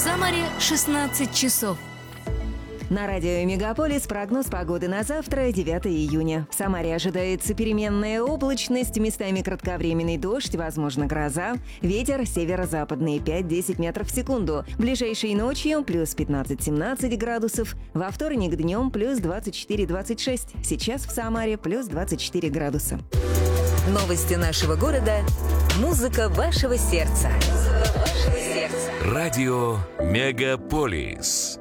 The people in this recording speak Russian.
Самаре 16 часов. На радио «Мегаполис» прогноз погоды на завтра, 9 июня. В Самаре ожидается переменная облачность, местами кратковременный дождь, возможно гроза. Ветер северо-западный 5-10 метров в секунду. Ближайшей ночью плюс 15-17 градусов. Во вторник днем плюс 24-26. Сейчас в Самаре плюс 24 градуса. Новости нашего города. Музыка вашего сердца. Радио «Мегаполис».